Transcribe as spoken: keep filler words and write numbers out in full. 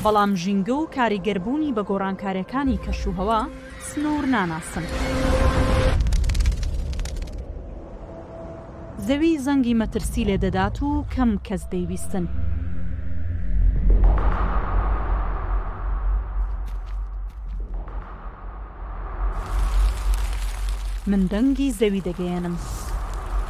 بەڵام ژینگە و کاریگەربوونی بە گۆڕانکاریەکانی کەشوهەوا سنوور ناناسن. زەوی زەنگی مەترسی لێ دەدات و کەم کەس دەیویستن. من دەنگی زەوی دەگەیەنم.